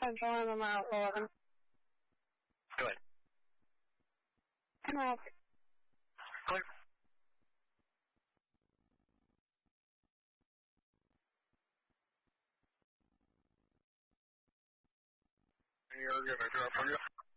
算出来了吗？ 对。 那你要这边这边